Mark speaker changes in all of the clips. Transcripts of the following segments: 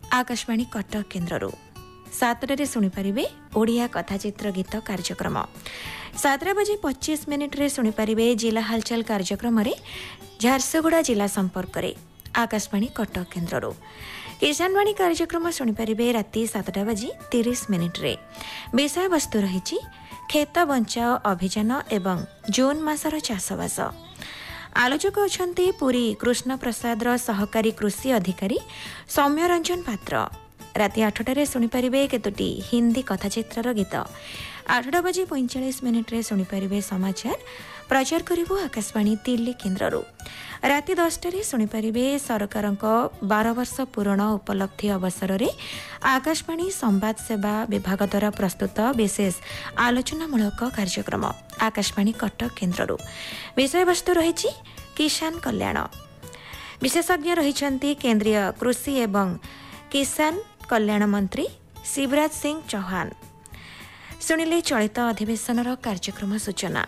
Speaker 1: आकाशवाणी कटक केन्द्ररू 7 शुणिपारे ओडिया कथाचित्र गीत कार्यक्रम 7:25 शुणिपारे जिला हालचाल कार्यक्रम झारसुगुड़ा जिला संपर्क आकाशवाणी कटक केन्द्ररू किसानवाणी कार्यक्रम शुणिपारे राति 7:30 विषय वस्तु रही खेत बंचाओ अभियान एवं जून मासर चाषबास आलोचक अछंती पुरी कृष्ण प्रसाद सहकारी कृषि अधिकारी सौम्य रंजन पात्र राति 8 शुणिपारे केतोटी हिंदी कथाचित्र गीत 8:45 शुणिपारे समाचार प्रचार करिबो आकाशवाणी दिल्ली केन्द्ररू राति 10 शुणिपारे सरकार 12 वर्ष पूर्ण उपलब्धि अवसर में आकाशवाणी संवाद सेवा विभाग द्वारा प्रस्तुत विशेष आलोचनामूलक कार्यक्रम आकाशवाणी कटक केन्द्ररू विषय वस्तु रही किसान कल्याण विशेषज्ञ रही केंद्रीय कृषि एवं किसान कल्याण मंत्री शिवराज सिंह चौहान शुणिले चलित अधिवेशन कार्यक्रम सूचना।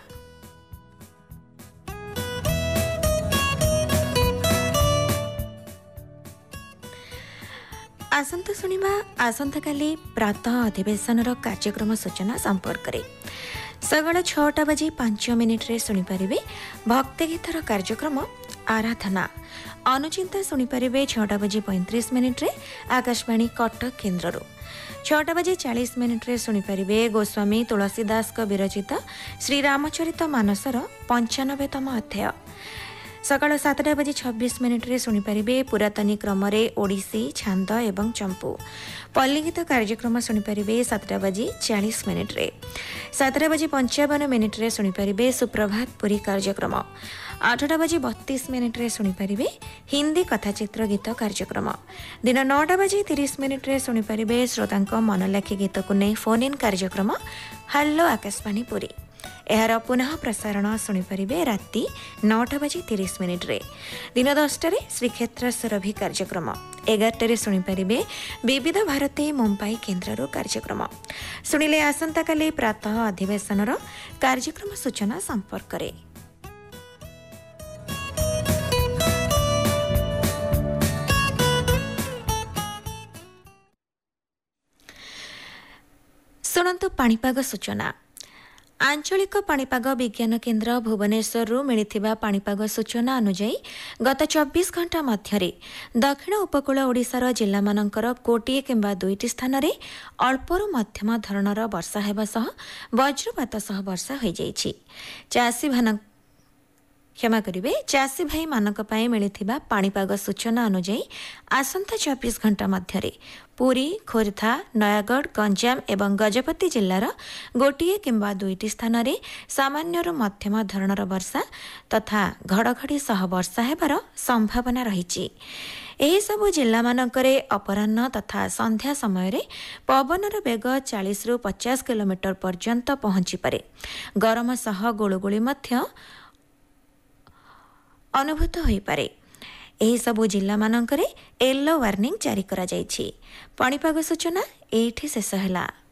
Speaker 1: आसंता शुणिबा आसंता काली प्रातः अधिवेशन कार्यक्रम सूचना संपर्क सकाळ 6:05 शुणिपारे भक्तिगीतर कार्यक्रम आराधना अनुचिंता शुणिपारे 6:35 आकाशवाणी कटक केन्द्ररू 6:40 शुणिपारे गोस्वामी तुलसीदास विरचित श्रीरामचरित मानसर 95तम अध्याय सकाळ 7:26 शुणिपारे पुरातनी क्रम ओडिसी छांद एवं चंपू पल्लीगीत कार्यक्रम शुणिपारे 7:40 7:55 शुणिपारे सुप्रभात पुरी कार्यक्रम 8:32 शुणिपारे हिंदी कथाचित्र गीत कार्यक्रम दिन 9:30 शुणिपारे श्रोता मनलाखी गीत को नहीं फोन इन कार्यक्रम हल्लो आकाशवाणी पुरी यार पुनः प्रसारण शुणिपारे राति 9:30 दिन 10 श्रीक्षेत्र सुरभि कार्यक्रम 11 शुणिपारे विविध भारती मुंबई केन्द्ररू कार्यक्रम शुणिले आसंता काली प्रातः अधिवेशन कार्यक्रम सूचना संपर्क शुणु पाणीपाग सूचना। आंचलिक पाणीपाग विज्ञान केन्द्र भुवनेश्वर मिलिथिबा पाणीपाग सूचना अनुଯାयी गत 24 घंटा मध्य दक्षिण उपकूल ओडिशार जिला मानकर कोटिए किंबा 2टी स्थान में अल्परू मध्यम धरणर वर्षा हेबा सह वज्रपात सह वर्षा हो जाइछि। क्षमा करिवे चाषी भाई मानक पई मिलिथिबा पाणीपाग सूचना अनुଯାयी आसंता 24 घंटा मध्य पुरी खोर्धा नयागढ़ गंजाम एवं गजपति जिलार गोटिए किंबा 2टी स्थान में सामान्यरू मध्यम धरणर वर्षा तथा घड़घड़ी सह वर्षा हेबार संभावना रही। एही सबु जिला मानकरे अपराह्न तथा संध्या समय रे पवनर वेग 40 ରୁ 50 किलोमीटर पर्यंत पहुंची पारे। गरम सह गुळुगुळी मध्य अनुभूत हो पारे। एही सबु जिला मानकरे येलो वार्निंग जारी करा जायछि। पाणीपाग सूचना एठी शेष ହେଲା।